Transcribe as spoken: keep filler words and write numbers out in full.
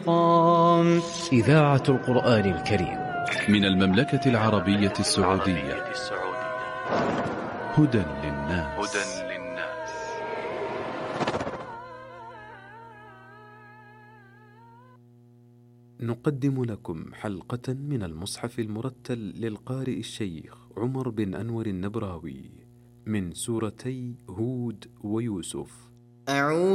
إذاعة القرآن الكريم من المملكة العربية السعودية. هدى للناس. نقدم لكم حلقة من المصحف المرتل للقارئ الشيخ عمر بن أنور النبراوي من سورتي هود ويوسف.